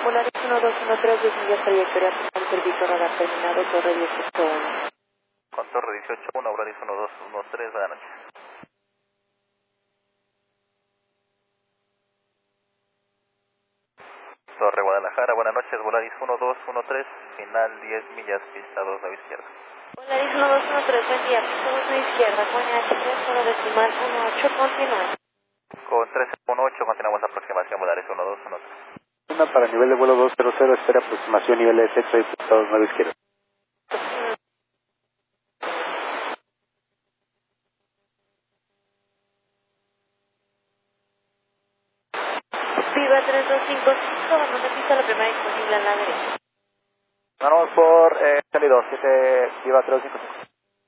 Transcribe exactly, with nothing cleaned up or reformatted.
Polaris uno dos uno tres, diez millas trayectoria total, servicio radar terminado, torre dieciocho uno. Con torre dieciocho uno, Polaris uno dos uno tres, buenas noches. Torre Guadalajara, buenas noches, Polaris uno dos uno tres, final diez millas, pista dos, a la izquierda. Polaris uno dos uno tres, buen día, pista dos a la izquierda, con H tres, cero decimal uno ocho, continúa. Con tres uno ocho, continuamos aproximación, Polaris uno dos uno tres. Una para nivel de vuelo doscientos, espera aproximación nivel de sexo y pista dos, nueve izquierda. Viva tres dos cinco cinco, vamos a pista la primera disponible a la derecha. Vamos por eh, salido, siete, Viva tres dos cinco cinco.